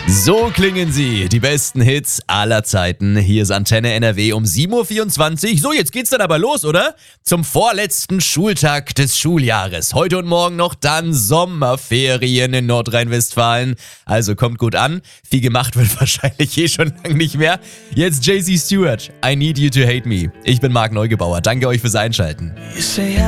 So klingen sie, die besten Hits aller Zeiten. Hier ist Antenne NRW um 7.24 Uhr. So, jetzt geht's dann aber los, oder? Zum vorletzten Schultag des Schuljahres. Heute und morgen noch dann Sommerferien in Nordrhein-Westfalen. Also kommt gut an. Viel gemacht wird wahrscheinlich schon lange nicht mehr. Jetzt JC Stewart, I Need You to Hate Me. Ich bin Marc Neugebauer. Danke euch fürs Einschalten.